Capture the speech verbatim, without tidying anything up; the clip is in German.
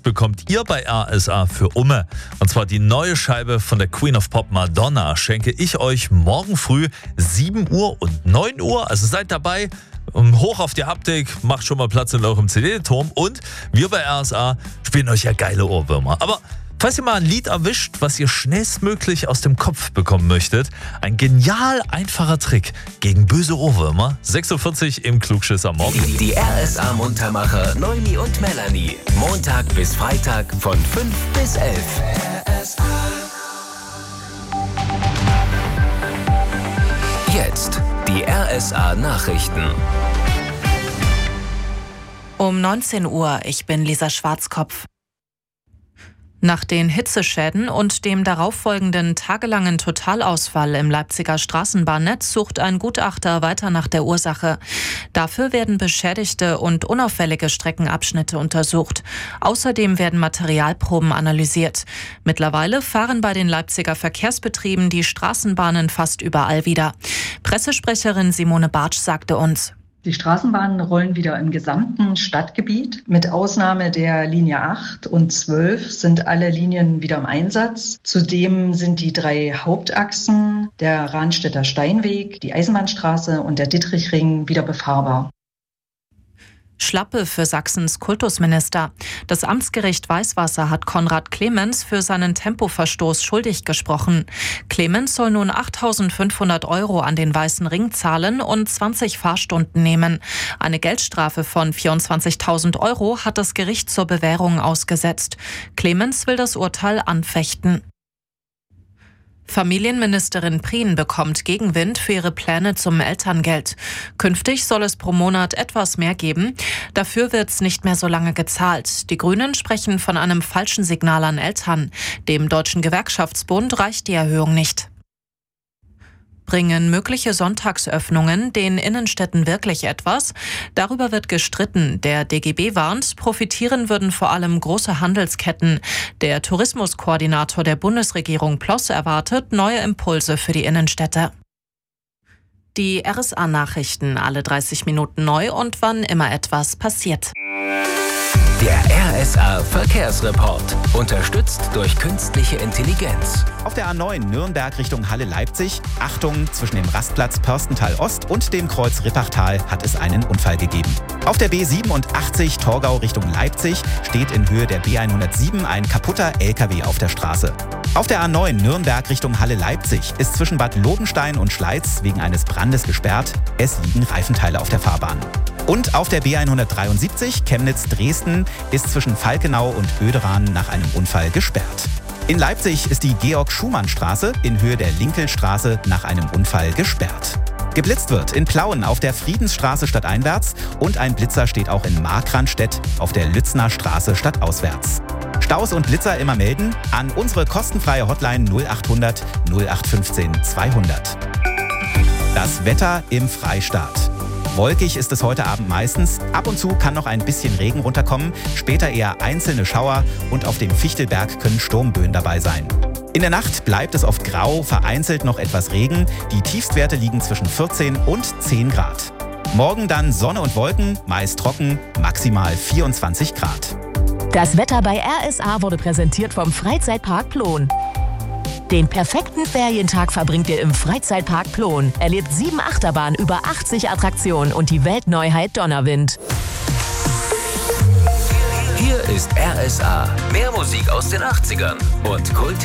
bekommt ihr bei R S A für Umme. Und zwar die neue Scheibe von der Queen of Pop Madonna schenke ich euch morgen früh sieben Uhr und neun Uhr. Also seid dabei. Hoch auf die Haptik, macht schon mal Platz in eurem C D-Turm und wir bei R S A spielen euch ja geile Ohrwürmer. Aber falls ihr mal ein Lied erwischt, was ihr schnellstmöglich aus dem Kopf bekommen möchtet, ein genial einfacher Trick gegen böse Ohrwürmer. sechs Uhr vierzig im Klugschisser Morgen. Die, die R S A-Muntermacher Neuni und Melanie. Montag bis Freitag von fünf bis elf. R S A. Jetzt die R S A-Nachrichten. Um neunzehn Uhr, ich bin Lisa Schwarzkopf. Nach den Hitzeschäden und dem darauffolgenden tagelangen Totalausfall im Leipziger Straßenbahnnetz sucht ein Gutachter weiter nach der Ursache. Dafür werden beschädigte und unauffällige Streckenabschnitte untersucht. Außerdem werden Materialproben analysiert. Mittlerweile fahren bei den Leipziger Verkehrsbetrieben die Straßenbahnen fast überall wieder. Pressesprecherin Simone Bartsch sagte uns: Die Straßenbahnen rollen wieder im gesamten Stadtgebiet. Mit Ausnahme der Linie acht und zwölf sind alle Linien wieder im Einsatz. Zudem sind die drei Hauptachsen, der Rahnstädter Steinweg, die Eisenbahnstraße und der Dittrichring wieder befahrbar. Schlappe für Sachsens Kultusminister. Das Amtsgericht Weißwasser hat Konrad Clemens für seinen Tempoverstoß schuldig gesprochen. Clemens soll nun achttausendfünfhundert Euro an den Weißen Ring zahlen und zwanzig Fahrstunden nehmen. Eine Geldstrafe von vierundzwanzigtausend Euro hat das Gericht zur Bewährung ausgesetzt. Clemens will das Urteil anfechten. Familienministerin Prien bekommt Gegenwind für ihre Pläne zum Elterngeld. Künftig soll es pro Monat etwas mehr geben. Dafür wird es nicht mehr so lange gezahlt. Die Grünen sprechen von einem falschen Signal an Eltern. Dem Deutschen Gewerkschaftsbund reicht die Erhöhung nicht. Bringen mögliche Sonntagsöffnungen den Innenstädten wirklich etwas? Darüber wird gestritten. Der D G B warnt, profitieren würden vor allem große Handelsketten. Der Tourismuskoordinator der Bundesregierung Ploss erwartet neue Impulse für die Innenstädte. Die R S A-Nachrichten alle dreißig Minuten neu und wann immer etwas passiert. Der R S A-Verkehrsreport. Unterstützt durch künstliche Intelligenz. Auf der A neun Nürnberg Richtung Halle-Leipzig. Achtung, zwischen dem Rastplatz Pörstental Ost und dem Kreuz Rippachtal hat es einen Unfall gegeben. Auf der B siebenundachtzig Torgau Richtung Leipzig steht in Höhe der B hundertsieben ein kaputter L K W auf der Straße. Auf der A neun Nürnberg Richtung Halle-Leipzig ist zwischen Bad Lobenstein und Schleiz wegen eines Brandes gesperrt. Es liegen Reifenteile auf der Fahrbahn. Und auf der B hundertdreiundsiebzig Chemnitz-Dresden ist zwischen Falkenau und Oederaen nach einem Unfall gesperrt. In Leipzig ist die Georg-Schumann-Straße in Höhe der Linkelstraße nach einem Unfall gesperrt. Geblitzt wird in Plauen auf der Friedensstraße stadteinwärts und ein Blitzer steht auch in Markranstädt auf der Lützner Straße stadtauswärts. Staus und Blitzer immer melden an unsere kostenfreie Hotline null achthundert null acht fünfzehn zweihundert. Das Wetter im Freistaat. Wolkig ist es heute Abend meistens. Ab und zu kann noch ein bisschen Regen runterkommen, später eher einzelne Schauer und auf dem Fichtelberg können Sturmböen dabei sein. In der Nacht bleibt es oft grau, vereinzelt noch etwas Regen. Die Tiefstwerte liegen zwischen vierzehn und zehn Grad. Morgen dann Sonne und Wolken, meist trocken, maximal vierundzwanzig Grad. Das Wetter bei R S A wurde präsentiert vom Freizeitpark Plon. Den perfekten Ferientag verbringt ihr im Freizeitpark Plon. Erlebt sieben Achterbahnen, über achtzig Attraktionen und die Weltneuheit Donnerwind. Hier ist R S A. Mehr Musik aus den achtzigern und Kult.